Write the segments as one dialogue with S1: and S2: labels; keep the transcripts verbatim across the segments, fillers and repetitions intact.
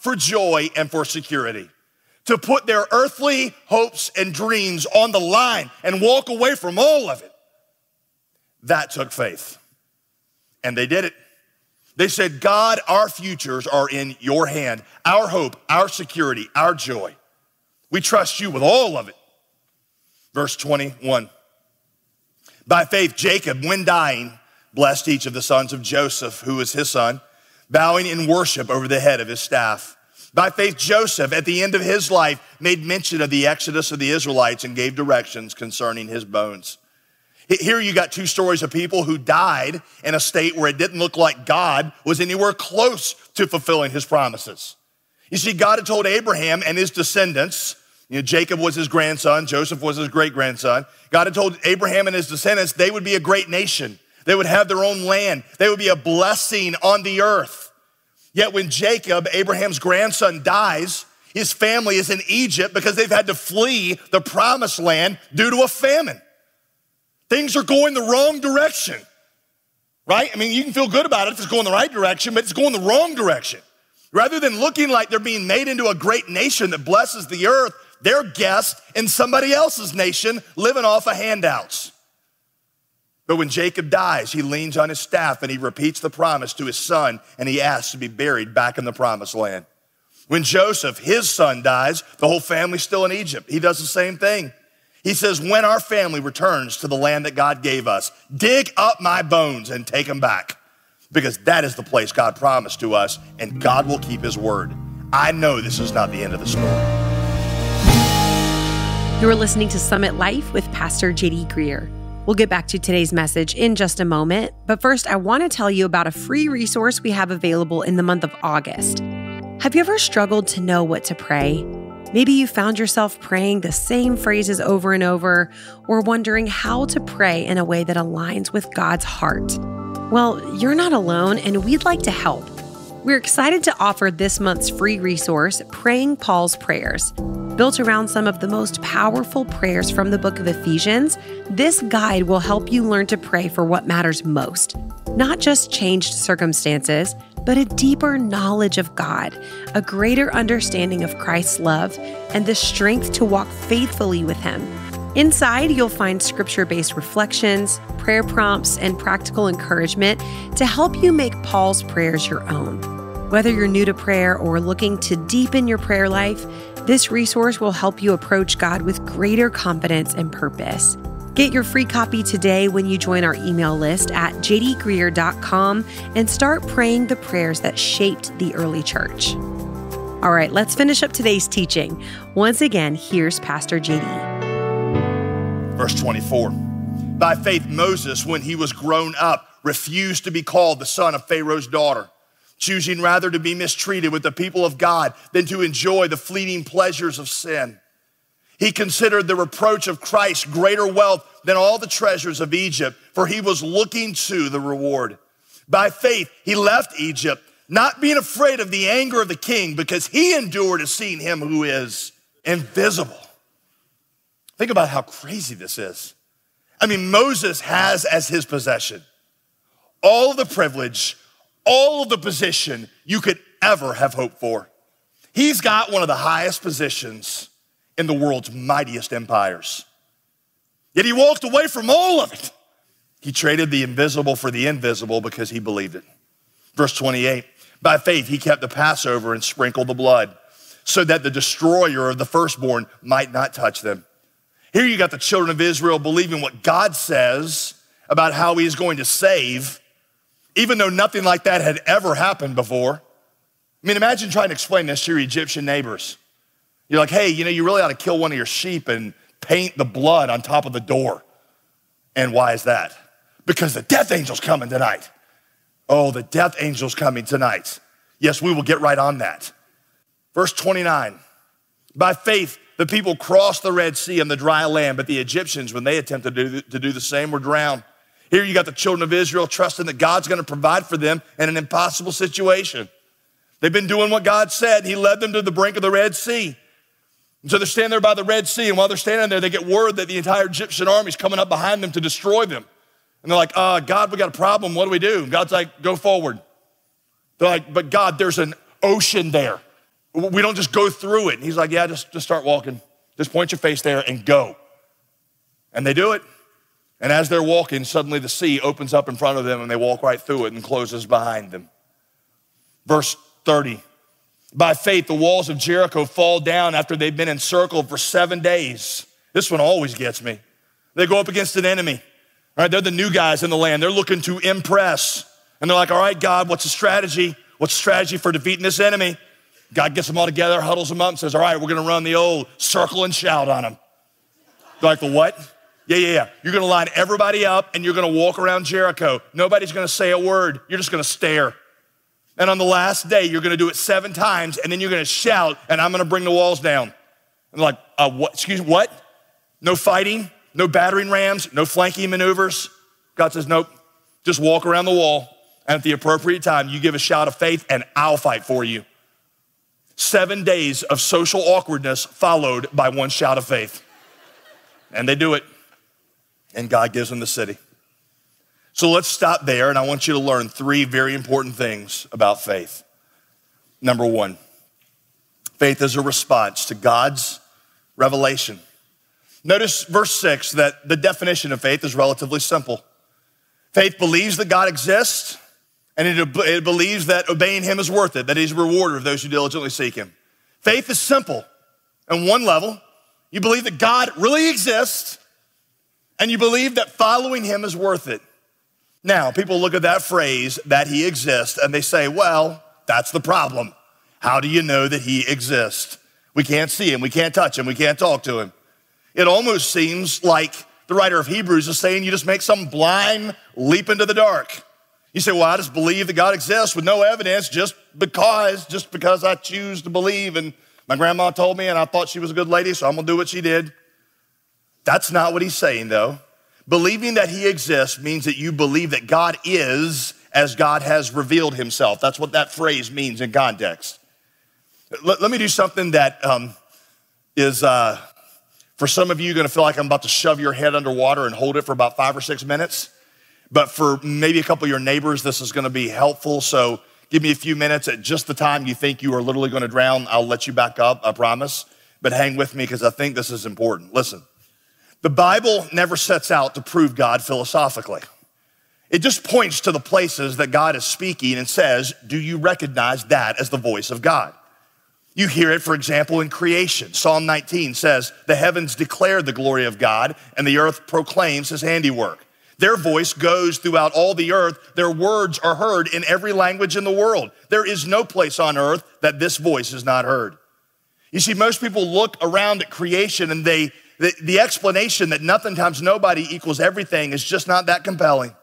S1: for joy and for security, to put their earthly hopes and dreams on the line and walk away from all of it. That took faith. And they did it. They said, God, our futures are in your hand. Our hope, our security, our joy. We trust you with all of it. Verse twenty-one. By faith, Jacob, when dying, blessed each of the sons of Joseph, who was his son, bowing in worship over the head of his staff. By faith, Joseph, at the end of his life, made mention of the exodus of the Israelites and gave directions concerning his bones. Here you got two stories of people who died in a state where it didn't look like God was anywhere close to fulfilling his promises. You see, God had told Abraham and his descendants, you know, Jacob was his grandson, Joseph was his great-grandson. God had told Abraham and his descendants they would be a great nation. They would have their own land. They would be a blessing on the earth. Yet when Jacob, Abraham's grandson, dies, his family is in Egypt because they've had to flee the promised land due to a famine. Things are going the wrong direction, right? I mean, you can feel good about it if it's going the right direction, but it's going the wrong direction. Rather than looking like they're being made into a great nation that blesses the earth, they're guests in somebody else's nation living off of handouts. But when Jacob dies, he leans on his staff and he repeats the promise to his son, and he asks to be buried back in the promised land. When Joseph, his son, dies, the whole family's still in Egypt. He does the same thing. He says, when our family returns to the land that God gave us, dig up my bones and take them back, because that is the place God promised to us, and God will keep his word. I know this is not the end of the story.
S2: You're listening to Summit Life with Pastor J D Greear. We'll get back to today's message in just a moment, but first I want to tell you about a free resource we have available in the month of August. Have you ever struggled to know what to pray? Maybe you found yourself praying the same phrases over and over, or wondering how to pray in a way that aligns with God's heart. Well, you're not alone, and we'd like to help. We're excited to offer this month's free resource, Praying Paul's Prayers. Built around some of the most powerful prayers from the book of Ephesians, this guide will help you learn to pray for what matters most. Not just changed circumstances, but a deeper knowledge of God, a greater understanding of Christ's love, and the strength to walk faithfully with him. Inside, you'll find scripture-based reflections, prayer prompts, and practical encouragement to help you make Paul's prayers your own. Whether you're new to prayer or looking to deepen your prayer life, this resource will help you approach God with greater confidence and purpose. Get your free copy today when you join our email list at j d greear dot com and start praying the prayers that shaped the early church. All right, let's finish up today's teaching. Once again, here's Pastor J D.
S1: Verse twenty-four. By faith, Moses, when he was grown up, refused to be called the son of Pharaoh's daughter, choosing rather to be mistreated with the people of God than to enjoy the fleeting pleasures of sin. He considered the reproach of Christ greater wealth than all the treasures of Egypt, for he was looking to the reward. By faith, he left Egypt, not being afraid of the anger of the king, because he endured as seeing him who is invisible. Think about how crazy this is. I mean, Moses has as his possession all of the privilege, all of the position you could ever have hoped for. He's got one of the highest positions in the world's mightiest empires. Yet he walked away from all of it. He traded the invisible for the invisible because he believed it. Verse twenty-eight, by faith he kept the Passover and sprinkled the blood so that the destroyer of the firstborn might not touch them. Here you got the children of Israel believing what God says about how he's going to save, even though nothing like that had ever happened before. I mean, imagine trying to explain this to your Egyptian neighbors. You're like, hey, you know, you really ought to kill one of your sheep and paint the blood on top of the door. And why is that? Because the death angel's coming tonight. Oh, the death angel's coming tonight. Yes, we will get right on that. Verse twenty-nine, by faith, the people crossed the Red Sea on the dry land, but the Egyptians, when they attempted to do, to do the same, were drowned. Here you got the children of Israel trusting that God's gonna provide for them in an impossible situation. They've been doing what God said. He led them to the brink of the Red Sea. And so they're standing there by the Red Sea, and while they're standing there, they get word that the entire Egyptian army is coming up behind them to destroy them. And they're like, uh, God, we got a problem. What do we do? And God's like, go forward. They're like, but God, there's an ocean there. We don't just go through it. And he's like, yeah, just, just start walking. Just point your face there and go. And they do it. And as they're walking, suddenly the sea opens up in front of them and they walk right through it and closes behind them. Verse thirty, by faith, the walls of Jericho fall down after they've been encircled for seven days. This one always gets me. They go up against an enemy. All right, they're the new guys in the land. They're looking to impress. And they're like, all right, God, what's the strategy? What's the strategy for defeating this enemy? God gets them all together, huddles them up, and says, all right, we're gonna run the old circle and shout on them. They're like, the what? Yeah, yeah, yeah. You're gonna line everybody up and you're gonna walk around Jericho. Nobody's gonna say a word. You're just gonna stare. And on the last day, you're gonna do it seven times and then you're gonna shout and I'm gonna bring the walls down. And they're like, uh, what, excuse me, what? No fighting, no battering rams, no flanking maneuvers. God says, nope, just walk around the wall and at the appropriate time, you give a shout of faith and I'll fight for you. Seven days of social awkwardness followed by one shout of faith. And they do it. And God gives them the city. So let's stop there, and I want you to learn three very important things about faith. Number one, faith is a response to God's revelation. Notice verse six, that the definition of faith is relatively simple. Faith believes that God exists, and it, it believes that obeying him is worth it, that he's a rewarder of those who diligently seek him. Faith is simple. On one level, you believe that God really exists, and you believe that following him is worth it. Now, people look at that phrase, that he exists, and they say, well, that's the problem. How do you know that he exists? We can't see him, we can't touch him, we can't talk to him. It almost seems like the writer of Hebrews is saying you just make some blind leap into the dark. You say, well, I just believe that God exists with no evidence just because, just because I choose to believe, and my grandma told me and I thought she was a good lady, so I'm gonna do what she did. That's not what he's saying, though. Believing that he exists means that you believe that God is as God has revealed himself. That's what that phrase means in context. Let, let me do something that um, is, uh, for some of you, gonna feel like I'm about to shove your head underwater and hold it for about five or six minutes. But for maybe a couple of your neighbors, this is gonna be helpful. So give me a few minutes. At just the time you think you are literally gonna drown, I'll let you back up, I promise. But hang with me because I think this is important. Listen. The Bible never sets out to prove God philosophically. It just points to the places that God is speaking and says, do you recognize that as the voice of God? You hear it, for example, in creation. Psalm nineteen says, the heavens declare the glory of God and the earth proclaims his handiwork. Their voice goes throughout all the earth. Their words are heard in every language in the world. There is no place on earth that this voice is not heard. You see, most people look around at creation and they The, the explanation that nothing times nobody equals everything is just not that compelling.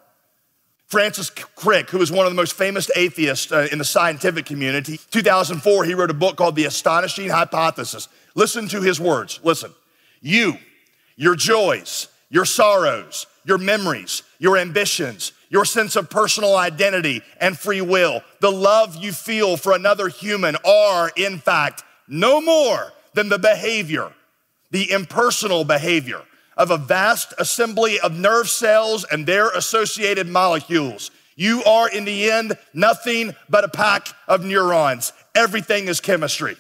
S1: Francis Crick, who is one of the most famous atheists uh, in the scientific community, two thousand four, he wrote a book called The Astonishing Hypothesis. Listen to his words. Listen. You, your joys, your sorrows, your memories, your ambitions, your sense of personal identity and free will, the love you feel for another human are, in fact, no more than the behavior, the impersonal behavior of a vast assembly of nerve cells and their associated molecules. You are, in the end, nothing but a pack of neurons. Everything is chemistry.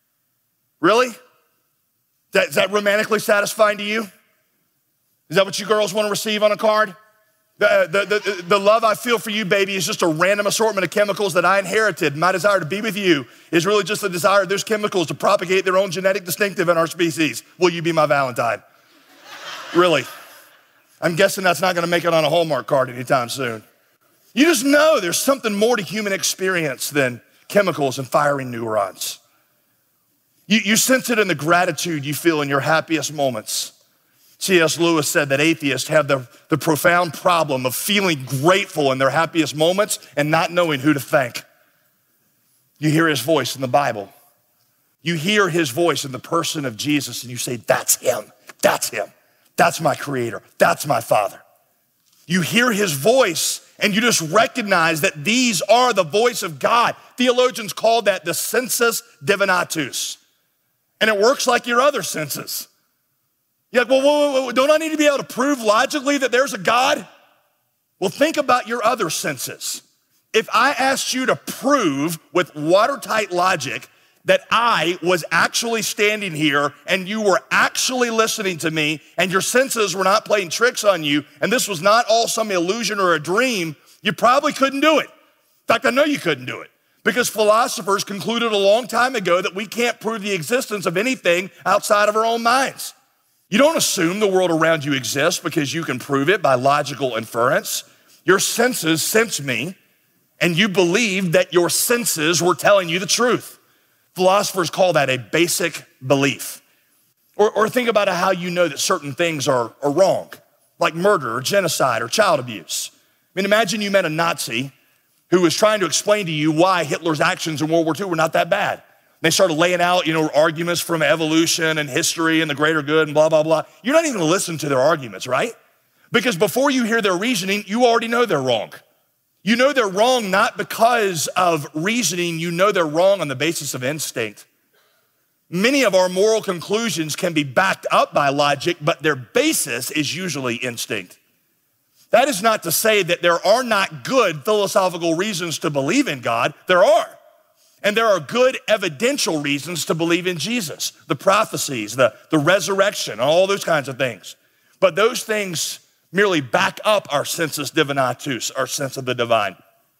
S1: Really? That, is that romantically satisfying to you? Is that what you girls want to receive on a card? The, the, the, the love I feel for you, baby, is just a random assortment of chemicals that I inherited. My desire to be with you is really just the desire of those chemicals to propagate their own genetic distinctive in our species. Will you be my Valentine? Really? I'm guessing that's not gonna make it on a Hallmark card anytime soon. You just know there's something more to human experience than chemicals and firing neurons. You, you sense it in the gratitude you feel in your happiest moments. C S Lewis said that atheists have the, the profound problem of feeling grateful in their happiest moments and not knowing who to thank. You hear his voice in the Bible. You hear his voice in the person of Jesus and you say, that's him, that's him. That's my creator, that's my father. You hear his voice and you just recognize that these are the voice of God. Theologians call that the sensus divinatus. And it works like your other senses. You're like, well, whoa, whoa, whoa, don't I need to be able to prove logically that there's a God? Well, think about your other senses. If I asked you to prove with watertight logic that I was actually standing here and you were actually listening to me and your senses were not playing tricks on you and this was not all some illusion or a dream, you probably couldn't do it. In fact, I know you couldn't do it because philosophers concluded a long time ago that we can't prove the existence of anything outside of our own minds. You don't assume the world around you exists because you can prove it by logical inference. Your senses sense me, and you believe that your senses were telling you the truth. Philosophers call that a basic belief. Or, or think about how you know that certain things are, are wrong, like murder or genocide or child abuse. I mean, imagine you met a Nazi who was trying to explain to you why Hitler's actions in World War Two were not that bad. They started laying out, you know, arguments from evolution and history and the greater good and blah, blah, blah. You're not even gonna listen to their arguments, right? Because before you hear their reasoning, you already know they're wrong. You know they're wrong not because of reasoning, you know they're wrong on the basis of instinct. Many of our moral conclusions can be backed up by logic, but their basis is usually instinct. That is not to say that there are not good philosophical reasons to believe in God. There are. And there are good evidential reasons to believe in Jesus, the prophecies, the, the resurrection, all those kinds of things. But those things merely back up our sensus divinatus, our sense of the divine.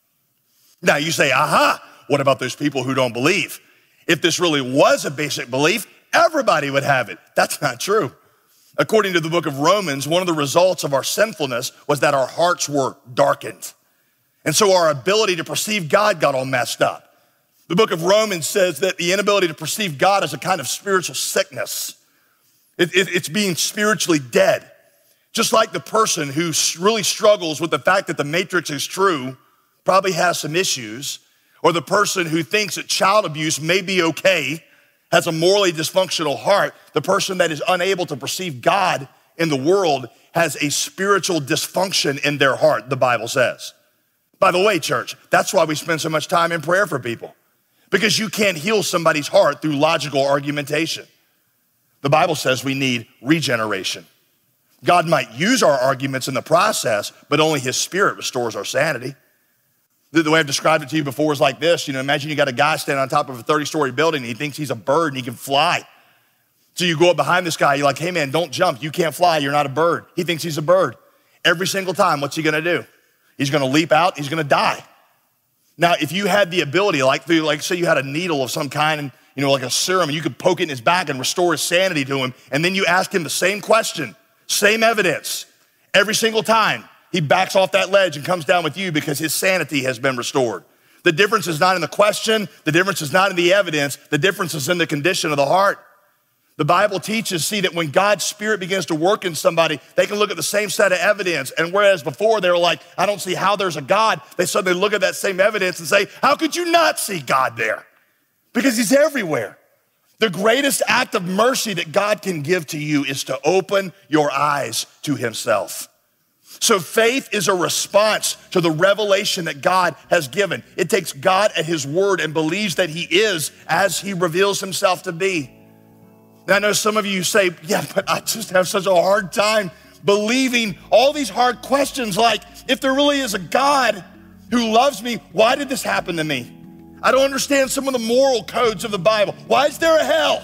S1: Now you say, aha, what about those people who don't believe? If this really was a basic belief, everybody would have it. That's not true. According to the book of Romans, one of the results of our sinfulness was that our hearts were darkened. And so our ability to perceive God got all messed up. The book of Romans says that the inability to perceive God is a kind of spiritual sickness. It, it, it's being spiritually dead. Just like the person who really struggles with the fact that the matrix is true, probably has some issues, or the person who thinks that child abuse may be okay, has a morally dysfunctional heart, the person that is unable to perceive God in the world has a spiritual dysfunction in their heart, the Bible says. By the way, church, that's why we spend so much time in prayer for people. Because you can't heal somebody's heart through logical argumentation. The Bible says we need regeneration. God might use our arguments in the process, but only his spirit restores our sanity. The, the way I've described it to you before is like this. You know, imagine you got a guy standing on top of a thirty-story building and he thinks he's a bird and he can fly. So you go up behind this guy, you're like, hey man, don't jump. You can't fly, you're not a bird. He thinks he's a bird. Every single time, what's he gonna do? He's gonna leap out, he's gonna die. Now, if you had the ability, like, through, like say you had a needle of some kind, and you know, like a serum, and you could poke it in his back and restore his sanity to him, and then you ask him the same question, same evidence, every single time, he backs off that ledge and comes down with you because his sanity has been restored. The difference is not in the question, the difference is not in the evidence, the difference is in the condition of the heart. The Bible teaches, see, that when God's Spirit begins to work in somebody, they can look at the same set of evidence. And whereas before they were like, I don't see how there's a God, they suddenly look at that same evidence and say, how could you not see God there? Because he's everywhere. The greatest act of mercy that God can give to you is to open your eyes to himself. So faith is a response to the revelation that God has given. It takes God at his word and believes that he is as he reveals himself to be. And I know some of you say, yeah, but I just have such a hard time believing all these hard questions like, if there really is a God who loves me, why did this happen to me? I don't understand some of the moral codes of the Bible. Why is there a hell?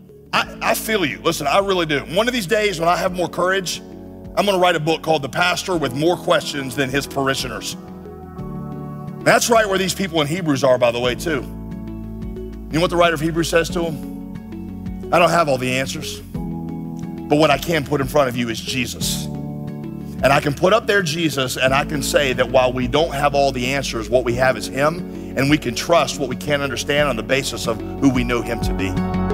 S1: I, I feel you. Listen, I really do. One of these days when I have more courage, I'm gonna write a book called The Pastor with More Questions Than His Parishioners. That's right where these people in Hebrews are, by the way, too. You know what the writer of Hebrews says to them? I don't have all the answers, but what I can put in front of you is Jesus. And I can put up there Jesus, and I can say that while we don't have all the answers, what we have is him, and we can trust what we can't understand on the basis of who we know him to be.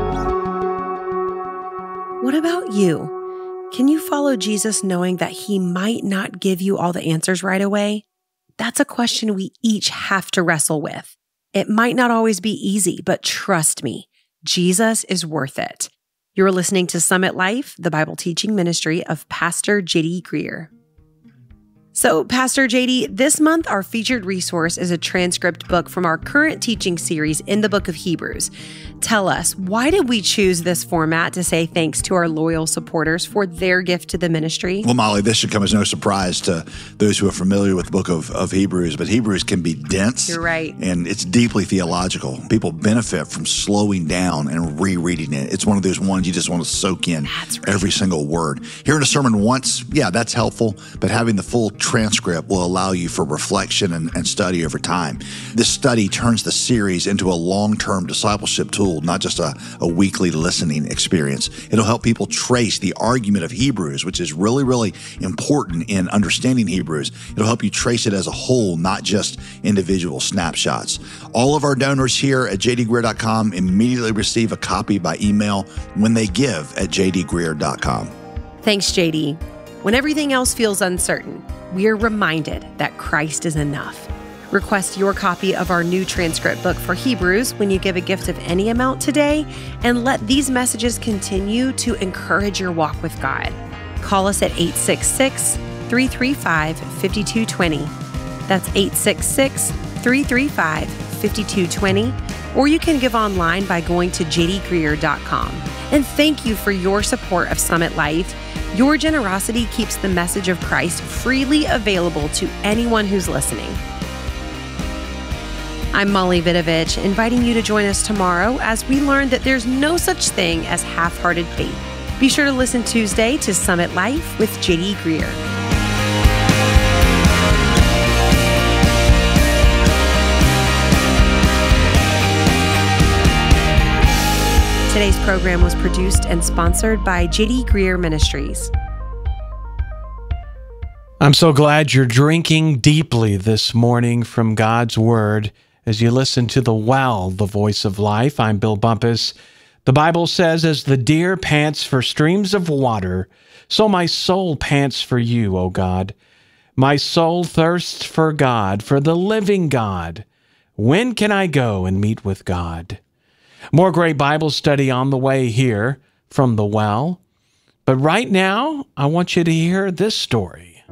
S2: What about you? Can you follow Jesus knowing that he might not give you all the answers right away? That's a question we each have to wrestle with. It might not always be easy, but trust me, Jesus is worth it. You're listening to Summit Life, the Bible teaching ministry of Pastor J D Greear. So, Pastor J D, this month our featured resource is a transcript book from our current teaching series in the book of Hebrews. Tell us, why did we choose this format to say thanks to our loyal supporters for their gift to the ministry?
S3: Well, Molly, this should come as no surprise to those who are familiar with the book of, of Hebrews, but Hebrews can be dense.
S2: You're right.
S3: And it's deeply theological. People benefit from slowing down and rereading it. It's one of those ones you just want to soak in
S2: That's right.
S3: every single word. Hearing a sermon once, yeah, that's helpful, but having the full transcript will allow you for reflection and, and study over time. This study turns the series into a long-term discipleship tool, not just a, a weekly listening experience. It'll help people trace the argument of Hebrews, which is really, really important in understanding Hebrews. It'll help you trace it as a whole, not just individual snapshots. All of our donors here at j d greear dot com immediately receive a copy by email when they give at j d greear dot com.
S2: Thanks, J D. When everything else feels uncertain, we are reminded that Christ is enough. Request your copy of our new transcript book for Hebrews when you give a gift of any amount today, and let these messages continue to encourage your walk with God. Call us at eight six six, three three five, five two two zero. That's eight six six, three three five, five two two zero, or you can give online by going to j d greear dot com. And thank you for your support of Summit Life. Your generosity keeps the message of Christ freely available to anyone who's listening. I'm Molly Vidovich, inviting you to join us tomorrow as we learn that there's no such thing as half-hearted faith. Be sure to listen Tuesday to Summit Life with J D Greear. Today's program was produced and sponsored by J D Greear Ministries.
S4: I'm so glad you're drinking deeply this morning from God's Word as you listen to The Well, the Voice of Life. I'm Bill Bumpus. The Bible says, as the deer pants for streams of water, so my soul pants for you, O God. My soul thirsts for God, for the living God. When can I go and meet with God? More great Bible study on the way here from The Well. But right now, I want you to hear this story.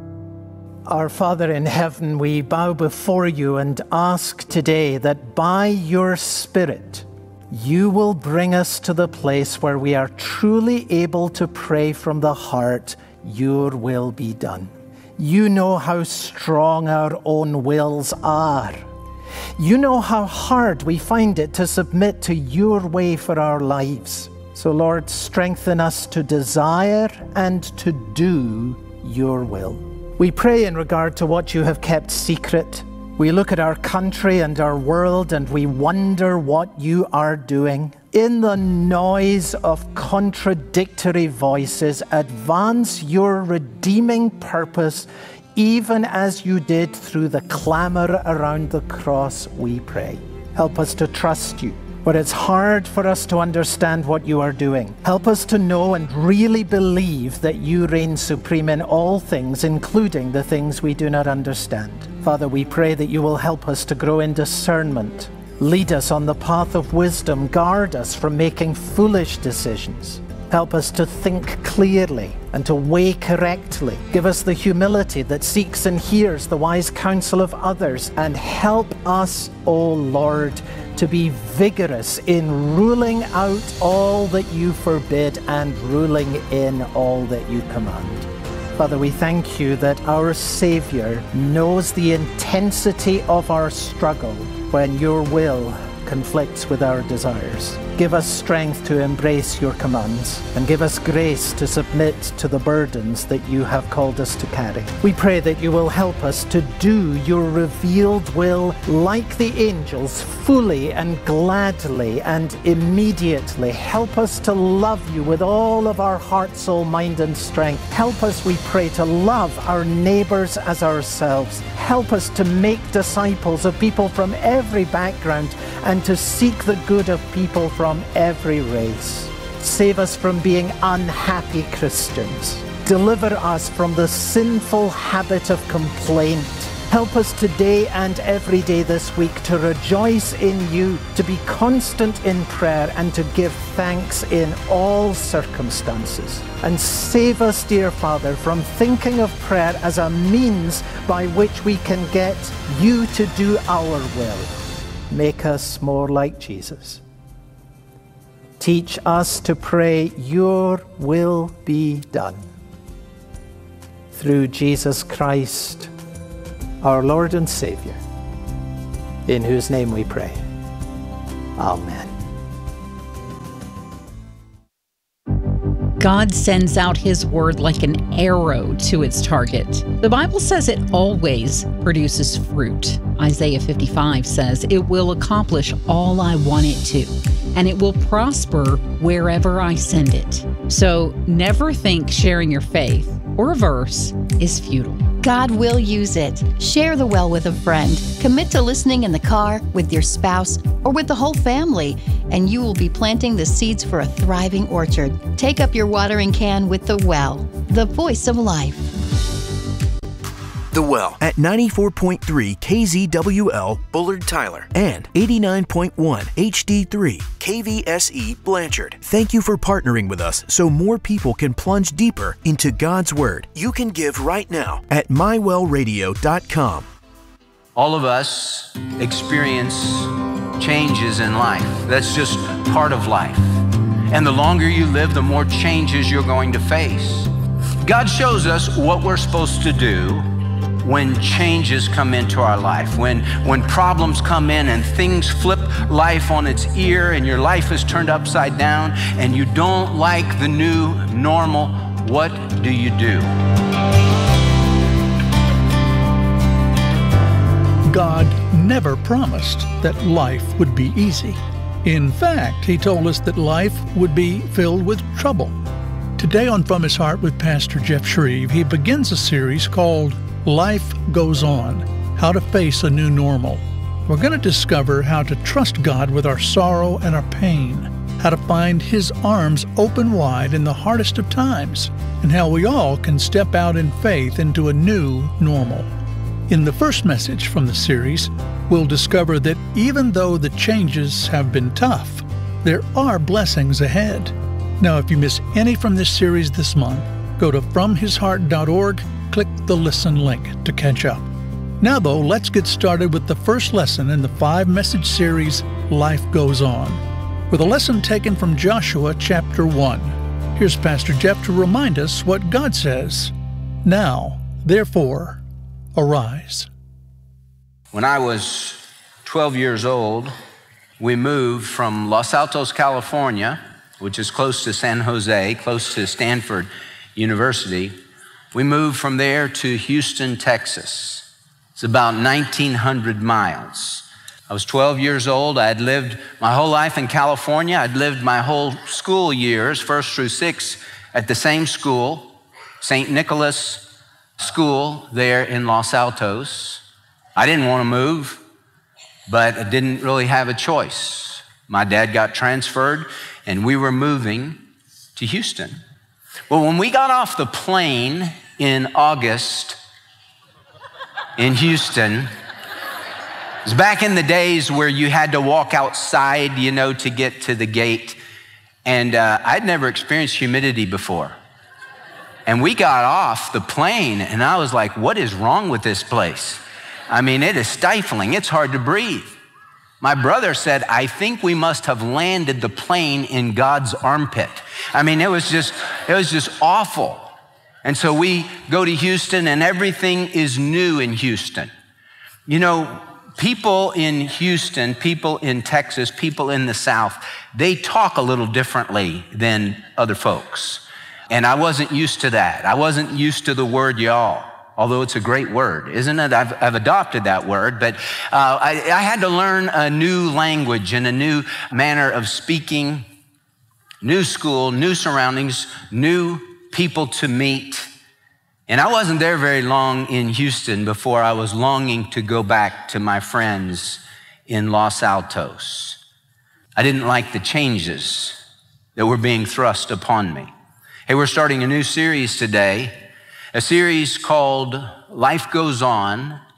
S5: Our Father in heaven, we bow before you and ask today that by your Spirit, you will bring us to the place where we are truly able to pray from the heart, your will be done. You know how strong our own wills are. You know how hard we find it to submit to your way for our lives. So Lord, strengthen us to desire and to do your will. We pray in regard to what you have kept secret. We look at our country and our world and we wonder what you are doing. In the noise of contradictory voices, advance your redeeming purpose, even as you did through the clamor around the cross, we pray. Help us to trust you where it's hard for us to understand what you are doing. Help us to know and really believe that you reign supreme in all things, including the things we do not understand. Father, we pray that you will help us to grow in discernment. Lead us on the path of wisdom. Guard us from making foolish decisions. Help us to think clearly and to weigh correctly. Give us the humility that seeks and hears the wise counsel of others. And help us, O Lord, to be vigorous in ruling out all that you forbid and ruling in all that you command. Father, we thank you that our Savior knows the intensity of our struggle when your will conflicts with our desires. Give us strength to embrace your commands and give us grace to submit to the burdens that you have called us to carry. We pray that you will help us to do your revealed will like the angels, fully and gladly and immediately. Help us to love you with all of our heart, soul, mind, and strength. Help us, we pray, to love our neighbors as ourselves. Help us to make disciples of people from every background and to seek the good of people from every race. Save us from being unhappy Christians. Deliver us from the sinful habit of complaint. Help us today and every day this week to rejoice in you, to be constant in prayer, and to give thanks in all circumstances. And save us, dear Father, from thinking of prayer as a means by which we can get you to do our will. Make us more like Jesus. Teach us to pray, your will be done. Through Jesus Christ, our Lord and Savior, in whose name we pray. Amen.
S6: God sends out his word like an arrow to its target. The Bible says it always produces fruit. Isaiah fifty-five says it will accomplish all I want it to, and it will prosper wherever I send it. So never think sharing your faith or a verse is futile.
S7: God will use it. Share the well with a friend. Commit to listening in the car, with your spouse, or with the whole family, and you will be planting the seeds for a thriving orchard. Take up your watering can with The Well, the voice of life.
S8: The Well at ninety-four point three K Z W L Bullard Tyler and eighty-nine point one H D three K V S E Blanchard. Thank you for partnering with us so more people can plunge deeper into God's Word. You can give right now at my well radio dot com.
S9: All of us experience changes in life. That's just part of life. And the longer you live, the more changes you're going to face. God shows us what we're supposed to do when changes come into our life, when, when problems come in and things flip life on its ear and your life is turned upside down and you don't like the new normal, what do you do?
S10: God never promised that life would be easy. In fact, he told us that life would be filled with trouble. Today on From His Heart with Pastor Jeff Shreve, he begins a series called Life Goes On, How to Face a New Normal. We're going to discover how to trust God with our sorrow and our pain, how to find His arms open wide in the hardest of times, and how we all can step out in faith into a new normal. In the first message from the series, we'll discover that even though the changes have been tough, there are blessings ahead. Now, if you miss any from this series this month, go to from his heart dot org, click the Listen link to catch up. Now, though, let's get started with the first lesson in the five-message series, Life Goes On, with a lesson taken from Joshua chapter one. Here's Pastor Jeff to remind us what God says. Now, therefore, arise.
S9: When I was twelve years old, we moved from Los Altos, California, which is close to San Jose, close to Stanford University. We moved from there to Houston, Texas. It's about nineteen hundred miles. I was twelve years old. I had lived my whole life in California. I'd lived my whole school years, first through six, at the same school, Saint Nicholas School there in Los Altos. I didn't want to move, but I didn't really have a choice. My dad got transferred, and we were moving to Houston. Well, when we got off the plane in August in Houston, it was back in the days where you had to walk outside, you know, to get to the gate. And uh, I'd never experienced humidity before. And we got off the plane, and I was like, what is wrong with this place? I mean, it is stifling. It's hard to breathe. My brother said, I think we must have landed the plane in God's armpit. I mean, it was just, it was just awful. And so we go to Houston, and everything is new in Houston. You know, people in Houston, people in Texas, people in the South, they talk a little differently than other folks. And I wasn't used to that. I wasn't used to the word y'all, although it's a great word, isn't it? I've, I've adopted that word, but uh, I, I had to learn a new language and a new manner of speaking, new school, new surroundings, new people to meet. And I wasn't there very long in Houston before I was longing to go back to my friends in Los Altos. I didn't like the changes that were being thrust upon me. Hey, we're starting a new series today, a series called Life Goes On,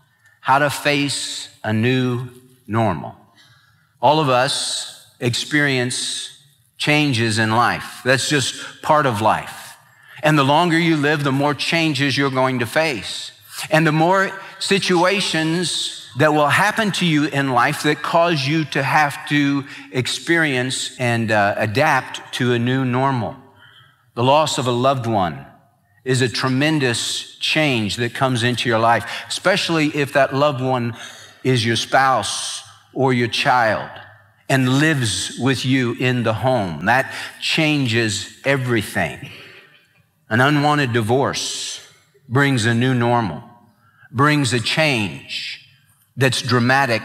S9: how to face a new normal. All of us experience changes in life. That's just part of life. And the longer you live, the more changes you're going to face. And the more situations that will happen to you in life that cause you to have to experience and uh, adapt to a new normal. The loss of a loved one is a tremendous change that comes into your life, especially if that loved one is your spouse or your child and lives with you in the home. That changes everything. An unwanted divorce brings a new normal, brings a change that's dramatic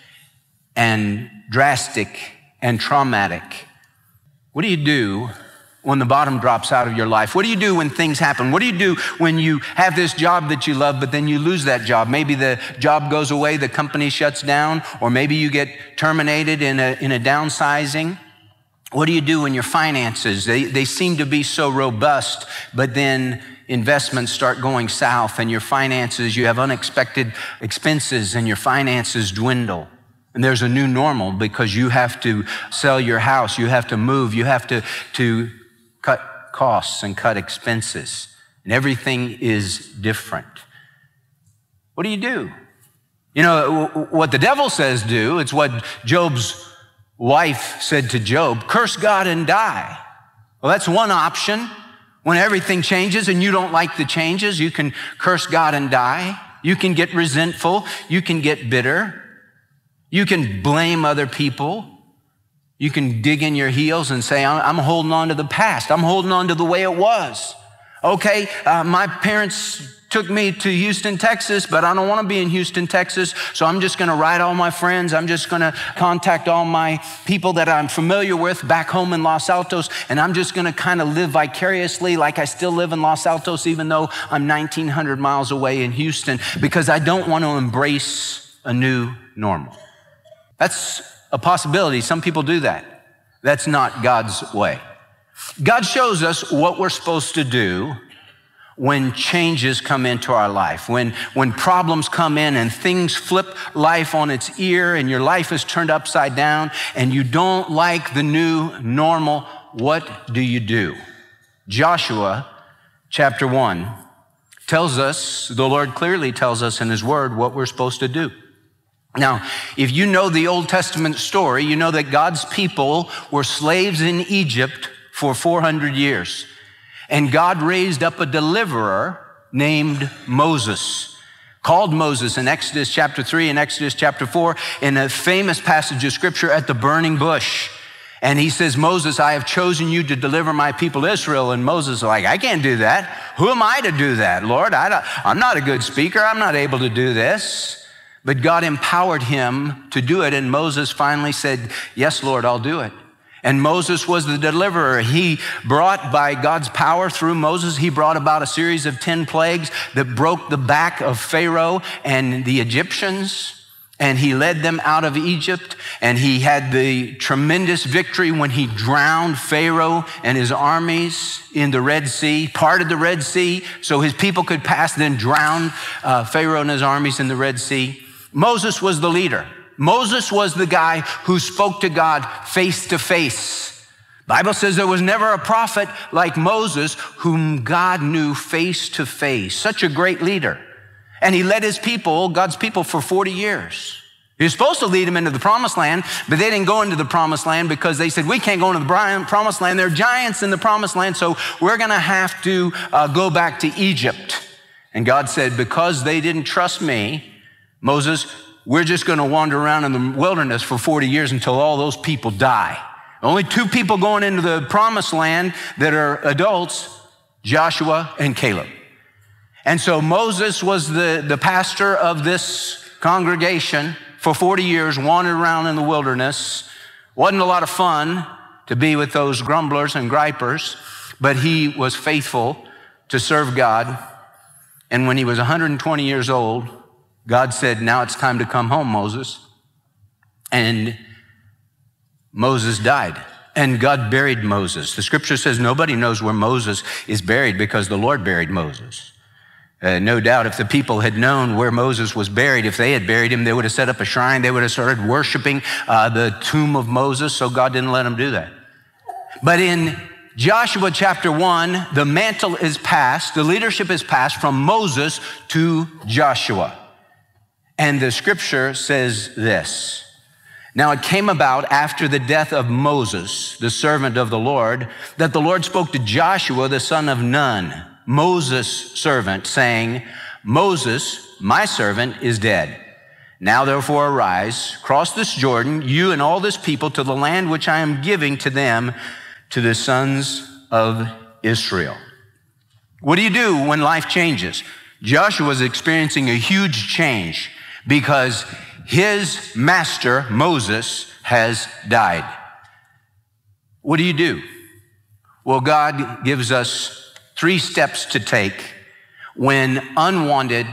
S9: and drastic and traumatic. What do you do when the bottom drops out of your life? What do you do when things happen? What do you do when you have this job that you love, but then you lose that job? Maybe the job goes away, the company shuts down, or maybe you get terminated in a, in a downsizing. What do you do when your finances, they, they seem to be so robust, but then investments start going south and your finances, you have unexpected expenses and your finances dwindle. And there's a new normal because you have to sell your house, you have to move, you have to, to cut costs and cut expenses. And everything is different. What do you do? You know, what the devil says do, it's what Job's wife said to Job, curse God and die. Well, that's one option. When everything changes and you don't like the changes, you can curse God and die. You can get resentful. You can get bitter. You can blame other people. You can dig in your heels and say, I'm holding on to the past. I'm holding on to the way it was. Okay, uh, my parents took me to Houston, Texas, but I don't want to be in Houston, Texas, so I'm just going to write all my friends. I'm just going to contact all my people that I'm familiar with back home in Los Altos, and I'm just going to kind of live vicariously like I still live in Los Altos, even though I'm nineteen hundred miles away in Houston, because I don't want to embrace a new normal. That's a possibility. Some people do that. That's not God's way. God shows us what we're supposed to do when changes come into our life, when, when problems come in and things flip life on its ear and your life is turned upside down and you don't like the new normal, what do you do? Joshua chapter one tells us, the Lord clearly tells us in his word what we're supposed to do. Now, if you know the Old Testament story, you know that God's people were slaves in Egypt for four hundred years. And God raised up a deliverer named Moses, called Moses in Exodus chapter three and Exodus chapter four, in a famous passage of scripture at the burning bush. And he says, Moses, I have chosen you to deliver my people Israel. And Moses is like, I can't do that. Who am I to do that, Lord? I don't, I'm not a good speaker. I'm not able to do this. But God empowered him to do it. And Moses finally said, yes, Lord, I'll do it. And Moses was the deliverer. He brought, by God's power through Moses, he brought about a series of ten plagues that broke the back of Pharaoh and the Egyptians. And he led them out of Egypt. And he had the tremendous victory when he drowned Pharaoh and his armies in the Red Sea, parted the Red Sea so his people could pass, then drowned uh, Pharaoh and his armies in the Red Sea. Moses was the leader. Moses was the guy who spoke to God face to face. Bible says there was never a prophet like Moses whom God knew face to face. Such a great leader. And he led his people, God's people, for forty years. He was supposed to lead them into the promised land, but they didn't go into the promised land because they said, we can't go into the promised land. There are giants in the promised land, so we're going to have to uh, go back to Egypt. And God said, because they didn't trust me, Moses, we're just going to wander around in the wilderness for forty years until all those people die. Only two people going into the promised land that are adults, Joshua and Caleb. And so Moses was the, the pastor of this congregation for forty years, wandered around in the wilderness. Wasn't a lot of fun to be with those grumblers and gripers, but he was faithful to serve God. And when he was one hundred twenty years old, God said, now it's time to come home, Moses. And Moses died. And God buried Moses. The scripture says nobody knows where Moses is buried because the Lord buried Moses. Uh, no doubt if the people had known where Moses was buried, if they had buried him, they would have set up a shrine. They would have started worshiping uh, the tomb of Moses, so God didn't let them do that. But in Joshua chapter one, the mantle is passed, the leadership is passed from Moses to Joshua. And the scripture says this: Now it came about after the death of Moses, the servant of the Lord, that the Lord spoke to Joshua, the son of Nun, Moses' servant, saying, Moses, my servant, is dead. Now therefore arise, cross this Jordan, you and all this people, to the land which I am giving to them, to the sons of Israel. What do you do when life changes? Joshua is experiencing a huge change because his master, Moses, has died. What do you do? Well, God gives us three steps to take when unwanted,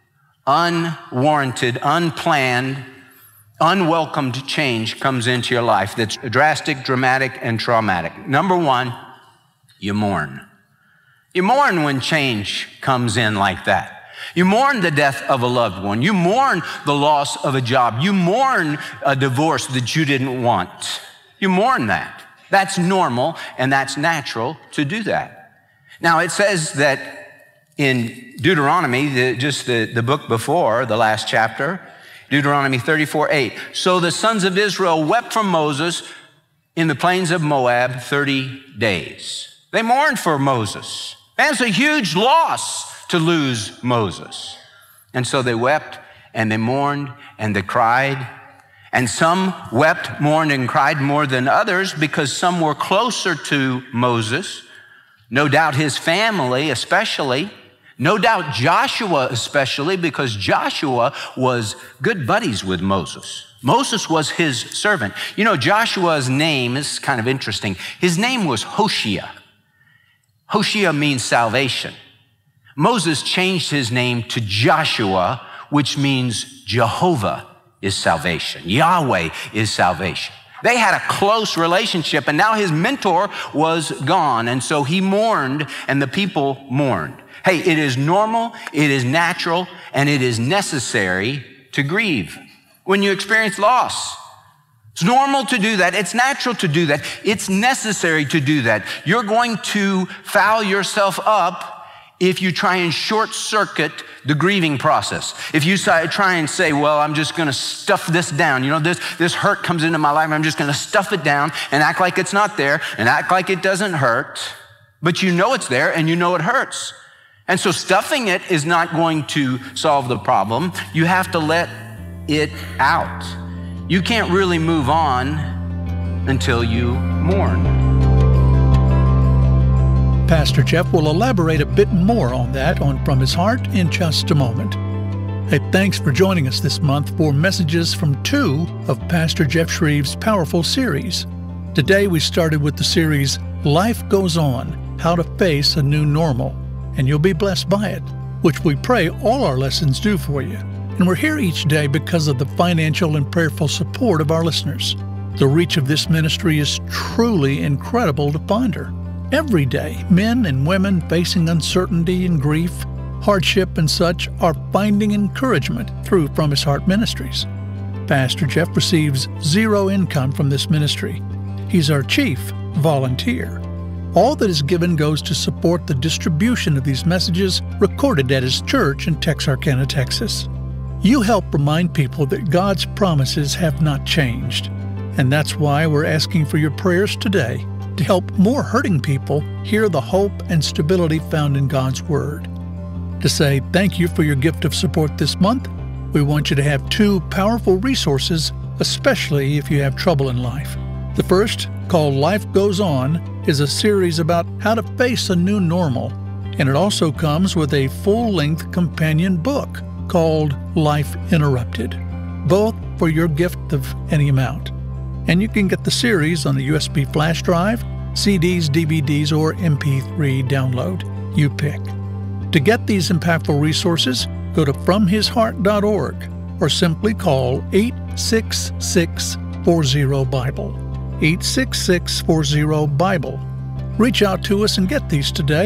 S9: unwarranted, unplanned, unwelcomed change comes into your life that's drastic, dramatic, and traumatic. Number one, you mourn. You mourn when change comes in like that. You mourn the death of a loved one. You mourn the loss of a job. You mourn a divorce that you didn't want. You mourn that. That's normal and that's natural to do that. Now, it says that in Deuteronomy, the, just the, the book before, the last chapter, Deuteronomy thirty-four eight, so the sons of Israel wept for Moses in the plains of Moab thirty days. They mourned for Moses. And it's a huge loss to lose Moses. And so they wept and they mourned and they cried. And some wept, mourned, and cried more than others because some were closer to Moses. No doubt his family especially, no doubt Joshua especially, because Joshua was good buddies with Moses. Moses was his servant. You know, Joshua's name is kind of interesting. His name was Hoshea. Hoshea means salvation. Moses changed his name to Joshua, which means Jehovah is salvation. Yahweh is salvation. They had a close relationship, and now his mentor was gone, and so he mourned, and the people mourned. Hey, it is normal, it is natural, and it is necessary to grieve when you experience loss. It's normal to do that. It's natural to do that. It's necessary to do that. You're going to foul yourself up if you try and short circuit the grieving process. If you try and say, well, I'm just gonna stuff this down. You know, this, this hurt comes into my life, I'm just gonna stuff it down and act like it's not there and act like it doesn't hurt, but you know it's there and you know it hurts. And so stuffing it is not going to solve the problem. You have to let it out. You can't really move on until you mourn.
S10: Pastor Jeff will elaborate a bit more on that on From His Heart in just a moment. Hey, thanks for joining us this month for messages from two of Pastor Jeff Shreve's powerful series. Today we started with the series Life Goes On, How to Face a New Normal, and you'll be blessed by it, which we pray all our lessons do for you. And we're here each day because of the financial and prayerful support of our listeners. The reach of this ministry is truly incredible to ponder. Every day, men and women facing uncertainty and grief, hardship and such are finding encouragement through From His Heart Ministries. Pastor Jeff receives zero income from this ministry. He's our chief volunteer. All that is given goes to support the distribution of these messages recorded at his church in Texarkana, Texas. You help remind people that God's promises have not changed, and that's why we're asking for your prayers today to help more hurting people hear the hope and stability found in God's Word. To say thank you for your gift of support this month, we want you to have two powerful resources, especially if you have trouble in life. The first, called Life Goes On, is a series about how to face a new normal, and it also comes with a full-length companion book called Life Interrupted, both for your gift of any amount. And you can get the series on a U S B flash drive, C Ds, D V Ds, or M P three download. You pick. To get these impactful resources, go to from his heart dot org or simply call eight six six, four zero, Bible. eight six six, four zero, Bible. Reach out to us and get these today,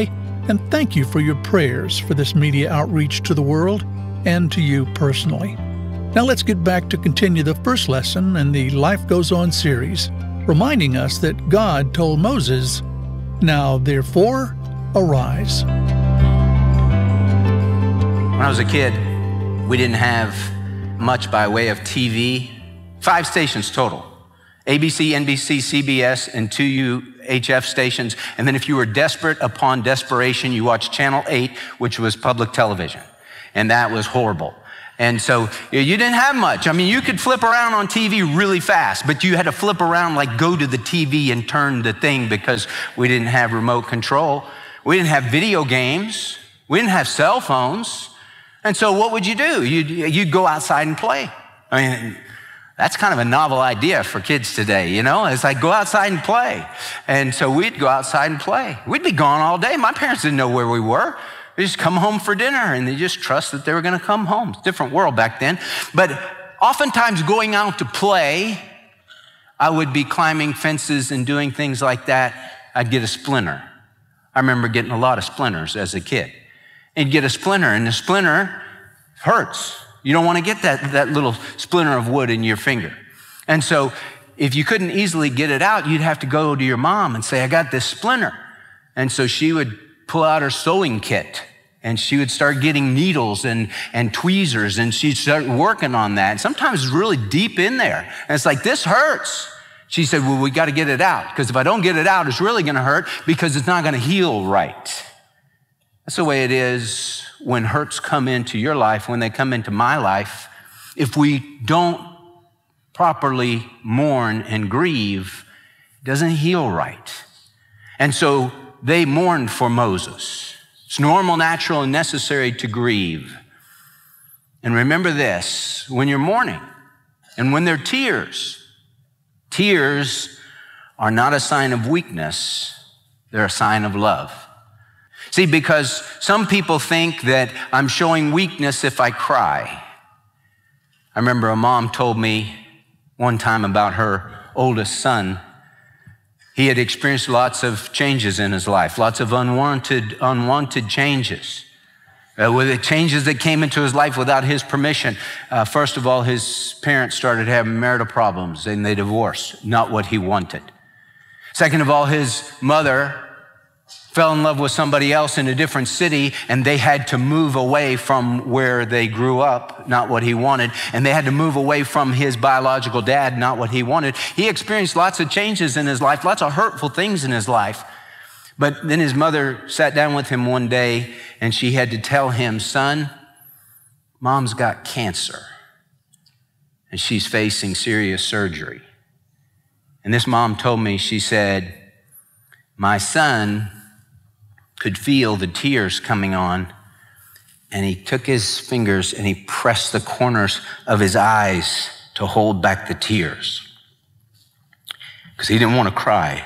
S10: And thank you for your prayers for this media outreach to the world and to you personally. Now let's get back to continue the first lesson in the Life Goes On series, reminding us that God told Moses, "Now therefore, arise."
S9: When I was a kid, we didn't have much by way of T V. Five stations total. A B C, N B C, C B S, and two U H F stations. And then if you were desperate upon desperation, you watched Channel eight, which was public television. And that was horrible. And so you didn't have much. I mean, you could flip around on T V really fast, but you had to flip around, like go to the T V and turn the thing, because we didn't have remote control. We didn't have video games. We didn't have cell phones. And so what would you do? You'd, you'd go outside and play. I mean, that's kind of a novel idea for kids today, you know? It's like, go outside and play. And so we'd go outside and play. We'd be gone all day. My parents didn't know where we were. They just come home for dinner, and they just trust that they were gonna come home. It's a different world back then. But oftentimes going out to play, I would be climbing fences and doing things like that. I'd get a splinter. I remember getting a lot of splinters as a kid. And get a splinter, and the splinter hurts. You don't want to get that, that little splinter of wood in your finger. And so if you couldn't easily get it out, you'd have to go to your mom and say, "I got this splinter." And so she would pull out her sewing kit, and she would start getting needles and, and tweezers, and she'd start working on that. And sometimes it's really deep in there. And it's like, this hurts. She said, "Well, we got to get it out, because if I don't get it out, it's really going to hurt, because it's not going to heal right." That's the way it is when hurts come into your life, when they come into my life. If we don't properly mourn and grieve, it doesn't heal right. And so they mourned for Moses. It's normal, natural, and necessary to grieve. And remember this, when you're mourning and when there are tears, tears are not a sign of weakness, they're a sign of love. See, because some people think that I'm showing weakness if I cry. I remember a mom told me one time about her oldest son. He had experienced lots of changes in his life, lots of unwanted, unwanted changes. Uh, with the changes that came into his life without his permission. Uh, first of all, his parents started having marital problems, and they divorced, not what he wanted. Second of all, his mother fell in love with somebody else in a different city, and they had to move away from where they grew up, not what he wanted, and they had to move away from his biological dad, not what he wanted. He experienced lots of changes in his life, lots of hurtful things in his life. But then his mother sat down with him one day, and she had to tell him, "Son, Mom's got cancer, and she's facing serious surgery." And this mom told me, she said, "My son could feel the tears coming on, and he took his fingers and he pressed the corners of his eyes to hold back the tears, because he didn't want to cry.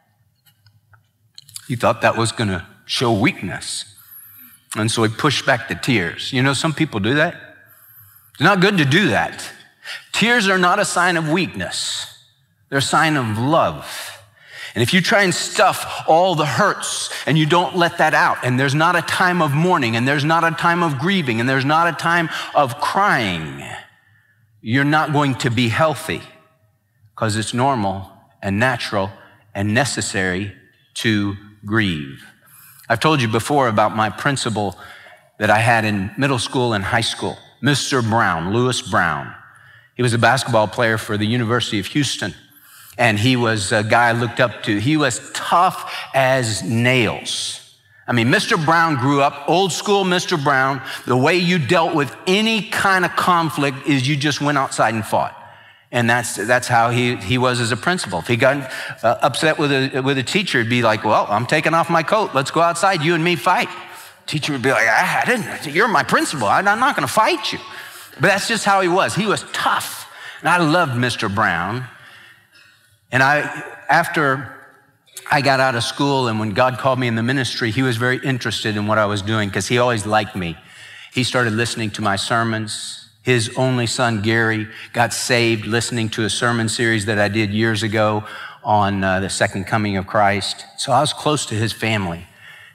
S9: He thought that was going to show weakness, and so he pushed back the tears." You know, some people do that. It's not good to do that. Tears are not a sign of weakness. They're a sign of love. And if you try and stuff all the hurts and you don't let that out, and there's not a time of mourning, and there's not a time of grieving, and there's not a time of crying, you're not going to be healthy, because it's normal and natural and necessary to grieve. I've told you before about my principal that I had in middle school and high school, Mister Brown, Lewis Brown. He was a basketball player for the University of Houston. And he was a guy I looked up to. He was tough as nails. I mean, Mister Brown grew up, old school Mister Brown. The way you dealt with any kind of conflict is you just went outside and fought. And that's that's how he, he was as a principal. If he got uh, upset with a, with a teacher, he'd be like, "Well, I'm taking off my coat. Let's go outside, you and me fight." Teacher would be like, "I didn't, you're my principal. I'm not gonna fight you." But that's just how he was. He was tough. And I loved Mister Brown. And I, after I got out of school and when God called me in the ministry, he was very interested in what I was doing, because he always liked me. He started listening to my sermons. His only son, Gary, got saved listening to a sermon series that I did years ago on uh, the second coming of Christ. So I was close to his family.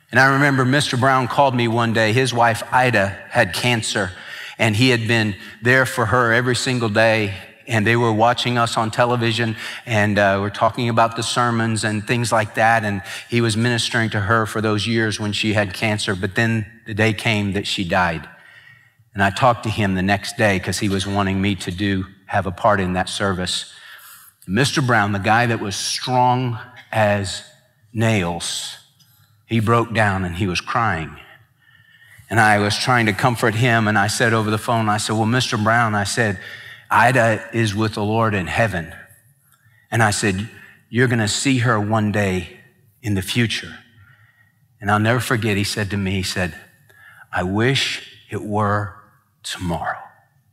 S9: And I remember Mister Brown called me one day. His wife, Ida, had cancer, and he had been there for her every single day. And they were watching us on television, and uh, we're talking about the sermons and things like that. And he was ministering to her for those years when she had cancer. But then the day came that she died. And I talked to him the next day because he was wanting me to do, have a part in that service. Mister Brown, the guy that was strong as nails, he broke down and he was crying. And I was trying to comfort him, and I said over the phone, I said, well, Mister Brown, I said, Ida is with the Lord in heaven. And I said, you're going to see her one day in the future. And I'll never forget, he said to me, he said, I wish it were tomorrow.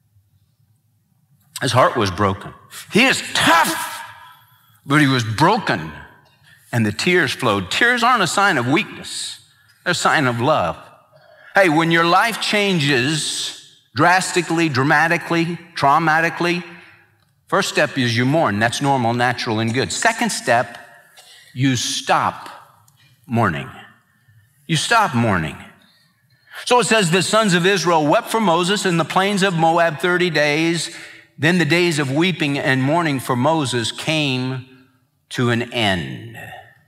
S9: His heart was broken. He is tough, but he was broken. And the tears flowed. Tears aren't a sign of weakness. They're a sign of love. Hey, when your life changes drastically, dramatically, traumatically, first step is you mourn. That's normal, natural, and good. Second step, you stop mourning. You stop mourning. So it says the sons of Israel wept for Moses in the plains of Moab thirty days. Then the days of weeping and mourning for Moses came to an end.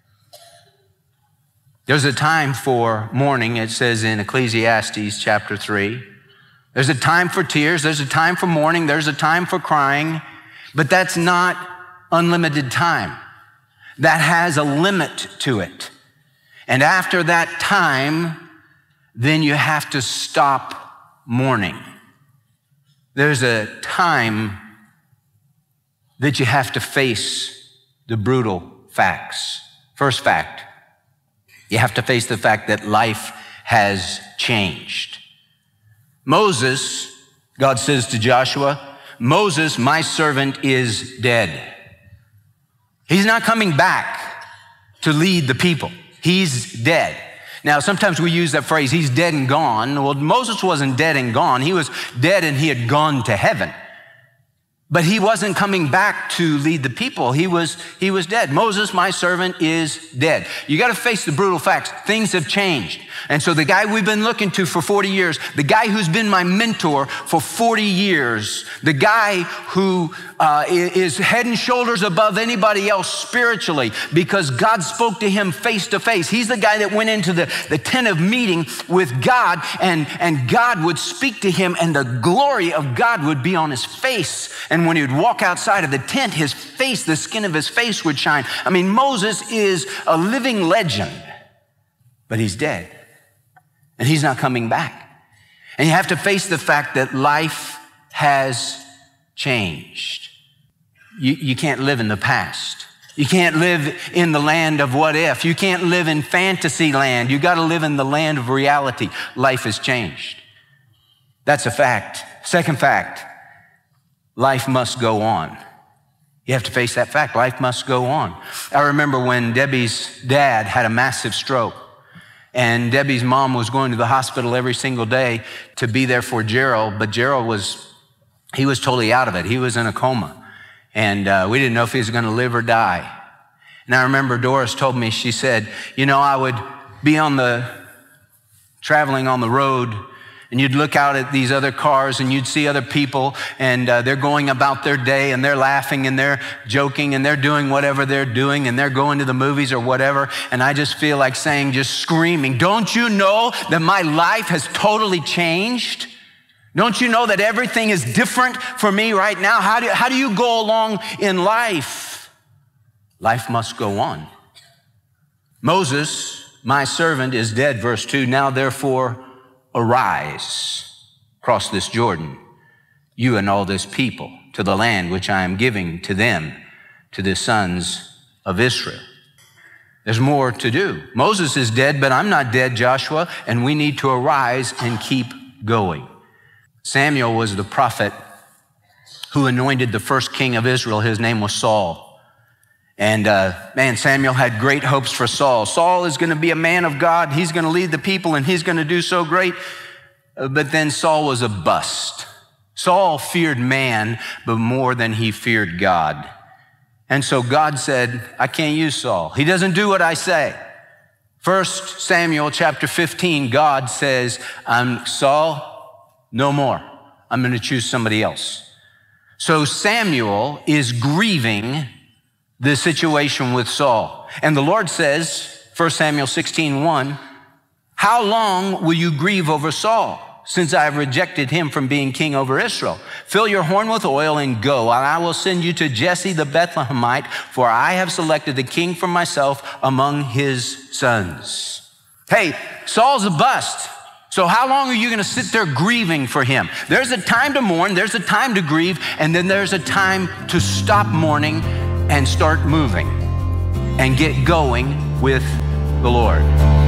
S9: There's a time for mourning, it says in Ecclesiastes chapter three. There's a time for tears, there's a time for mourning, there's a time for crying, but that's not unlimited time. That has a limit to it. And after that time, then you have to stop mourning. There's a time that you have to face the brutal facts. First fact, you have to face the fact that life has changed. Moses, God says to Joshua, Moses, my servant, is dead. He's not coming back to lead the people. He's dead. Now, sometimes we use that phrase, he's dead and gone. Well, Moses wasn't dead and gone. He was dead and he had gone to heaven. But he wasn't coming back to lead the people. He was, he was dead. Moses, my servant, is dead. You got to face the brutal facts. Things have changed. And so the guy we've been looking to for forty years, the guy who's been my mentor for forty years, the guy who uh, is head and shoulders above anybody else spiritually because God spoke to him face to face. He's the guy that went into the, the tent of meeting with God, and, and God would speak to him and the glory of God would be on his face. And when he would walk outside of the tent, his face, the skin of his face would shine. I mean, Moses is a living legend, but he's dead. And he's not coming back. And you have to face the fact that life has changed. You, you can't live in the past. You can't live in the land of what if. You can't live in fantasy land. You got to live in the land of reality. Life has changed. That's a fact. Second fact, life must go on. You have to face that fact. Life must go on. I remember when Debbie's dad had a massive stroke. And Debbie's mom was going to the hospital every single day to be there for Gerald, but Gerald was, he was totally out of it. He was in a coma. And uh, we didn't know if he was going to live or die. And I remember Doris told me, she said, you know, I would be on the, traveling on the road, and you'd look out at these other cars and you'd see other people and uh, they're going about their day and they're laughing and they're joking and they're doing whatever they're doing and they're going to the movies or whatever. And I just feel like saying, just screaming, don't you know that my life has totally changed? Don't you know that everything is different for me right now? How do, how do you go along in life? Life must go on. Moses, my servant, is dead, verse two. Now therefore, arise, cross this Jordan, you and all this people, to the land which I am giving to them, to the sons of Israel. There's more to do. Moses is dead, but I'm not dead, Joshua, and we need to arise and keep going. Samuel was the prophet who anointed the first king of Israel. His name was Saul. And uh, man, Samuel had great hopes for Saul. Saul is going to be a man of God. He's going to lead the people and he's going to do so great. Uh, but then Saul was a bust. Saul feared man, but more than he feared God. And so God said, I can't use Saul. He doesn't do what I say. First Samuel chapter fifteen, God says, um, Saul, no more. I'm going to choose somebody else. So Samuel is grieving the situation with Saul. And the Lord says, First Samuel sixteen one, how long will you grieve over Saul, since I have rejected him from being king over Israel? Fill your horn with oil and go, and I will send you to Jesse the Bethlehemite, for I have selected the king for myself among his sons. Hey, Saul's a bust. So how long are you going to sit there grieving for him? There's a time to mourn, there's a time to grieve, and then there's a time to stop mourning and start moving and get going with the Lord.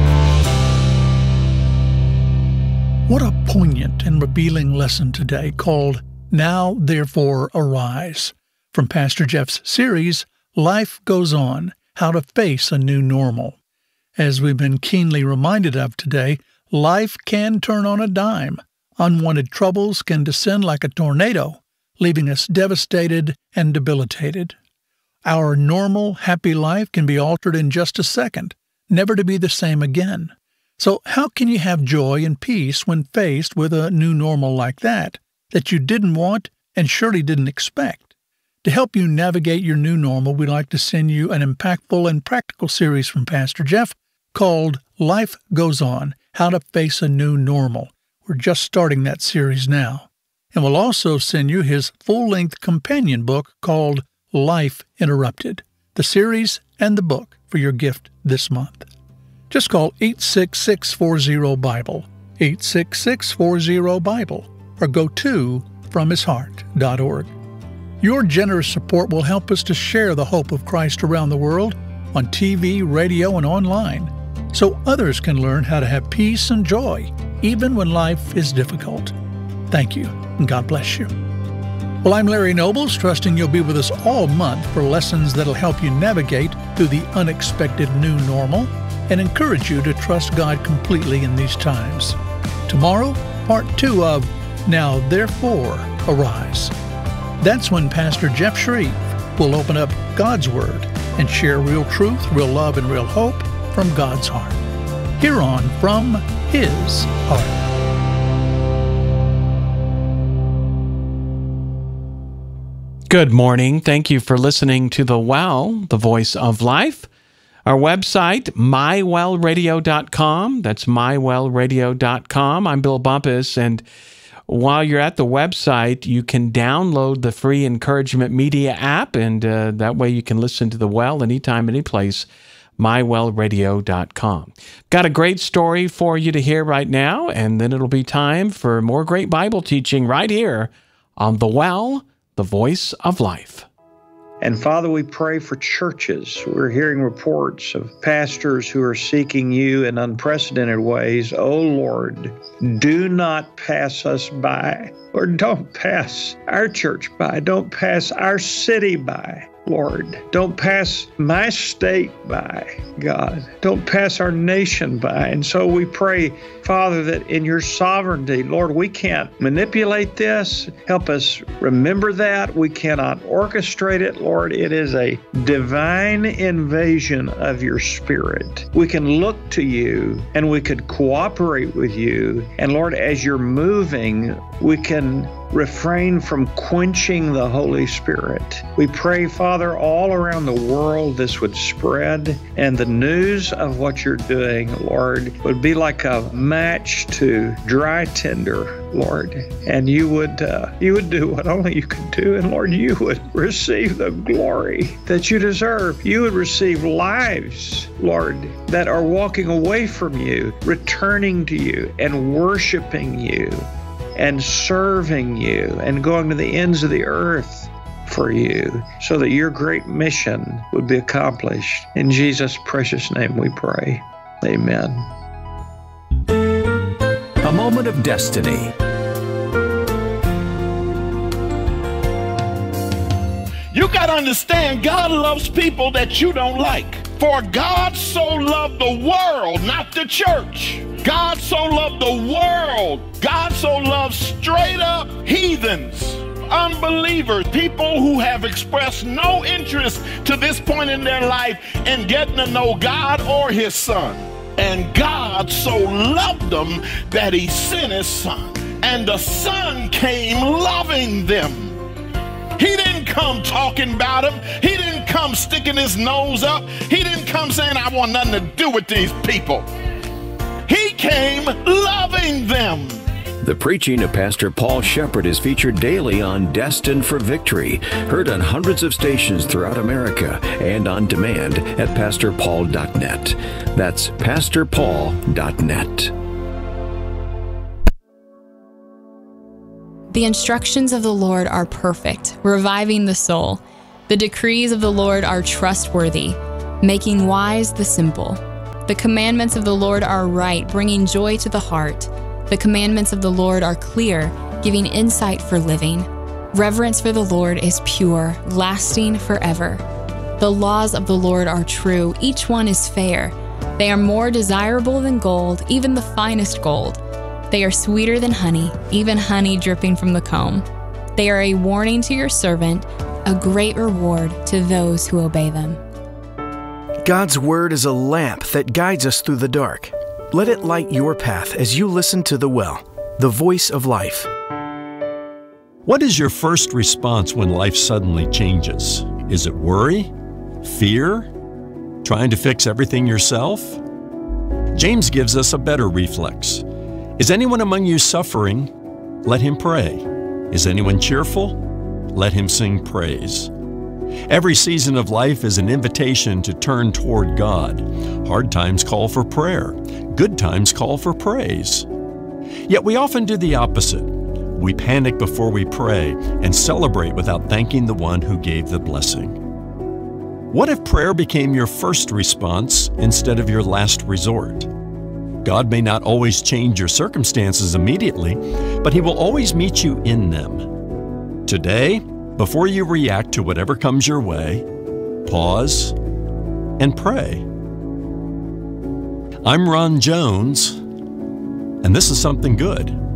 S10: What a poignant and revealing lesson today called Now Therefore Arise, from Pastor Jeff's series, Life Goes On, How to Face a New Normal. As we've been keenly reminded of today, life can turn on a dime. Unwanted troubles can descend like a tornado, leaving us devastated and debilitated. Our normal, happy life can be altered in just a second, never to be the same again. So how can you have joy and peace when faced with a new normal like that, that you didn't want and surely didn't expect? To help you navigate your new normal, we'd like to send you an impactful and practical series from Pastor Jeff called Life Goes On, How to Face a New Normal. We're just starting that series now. And we'll also send you his full-length companion book called Life Interrupted, the series and the book for your gift this month. Just call eight six six, four zero, BIBLE, eight six six, four zero, BIBLE, or go to from his heart dot org. Your generous support will help us to share the hope of Christ around the world on T V, radio, and online, so others can learn how to have peace and joy, even when life is difficult. Thank you, and God bless you. Well, I'm Larry Nobles, trusting you'll be with us all month for lessons that'll help you navigate through the unexpected new normal and encourage you to trust God completely in these times. Tomorrow, part two of Now Therefore Arise. That's when Pastor Jeff Shreve will open up God's Word and share real truth, real love, and real hope from God's heart. Here on From His Heart.
S4: Good morning. Thank you for listening to The Well, the Voice of Life. Our website, my well radio dot com. That's my well radio dot com. I'm Bill Bumpus, and while you're at the website, you can download the free Encouragement Media app, and uh, that way you can listen to The Well anytime, anyplace, my well radio dot com. Got a great story for you to hear right now, and then it'll be time for more great Bible teaching right here on The Well, the Voice of Life.
S11: And Father, we pray for churches. We're hearing reports of pastors who are seeking you in unprecedented ways. Oh Lord, do not pass us by. Lord, don't pass our church by. Don't pass our city by. Lord, don't pass my state by, God. Don't pass our nation by. And so we pray, Father, that in your sovereignty, Lord, we can't manipulate this. Help us remember that. We cannot orchestrate it, Lord. It is a divine invasion of your Spirit. We can look to you and we could cooperate with you. And Lord, as you're moving, we can refrain from quenching the Holy Spirit. We pray, Father, all around the world this would spread, and the news of what you're doing, Lord, would be like a match to dry tinder, Lord, and you would uh, you would do what only you can do, and Lord, you would receive the glory that you deserve. You would receive lives, Lord, that are walking away from you, returning to you, and worshiping you, and serving you, and going to the ends of the earth for you, so that your great mission would be accomplished. In Jesus' precious name we pray. Amen.
S8: A moment of destiny.
S12: You got to understand, God loves people that you don't like. For God so loved the world, not the church. God so loved the world. God so loved straight up heathens, unbelievers, people who have expressed no interest to this point in their life in getting to know God or his son. And God so loved them that he sent his son. And the son came loving them. He didn't come talking about them. He didn't come sticking his nose up. He didn't come saying, I want nothing to do with these people. He came loving them.
S13: The preaching of Pastor Paul Shepherd is featured daily on Destined for Victory, heard on hundreds of stations throughout America and on demand at pastor paul dot net. That's pastor paul dot net.
S14: The instructions of the Lord are perfect, reviving the soul. The decrees of the Lord are trustworthy, making wise the simple. The commandments of the Lord are right, bringing joy to the heart. The commandments of the Lord are clear, giving insight for living. Reverence for the Lord is pure, lasting forever. The laws of the Lord are true, each one is fair. They are more desirable than gold, even the finest gold. They are sweeter than honey, even honey dripping from the comb. They are a warning to your servant, a great reward to those who obey them.
S8: God's Word is a lamp that guides us through the dark. Let it light your path as you listen to The Well, the voice of life.
S15: What is your first response when life suddenly changes? Is it worry? Fear? Trying to fix everything yourself? James gives us a better reflex. Is anyone among you suffering? Let him pray. Is anyone cheerful? Let him sing praise. Every season of life is an invitation to turn toward God. Hard times call for prayer. Good times call for praise. Yet we often do the opposite. We panic before we pray and celebrate without thanking the one who gave the blessing. What if prayer became your first response instead of your last resort? God may not always change your circumstances immediately, but He will always meet you in them. Today, before you react to whatever comes your way, pause and pray. I'm Ron Jones, and this is Something Good.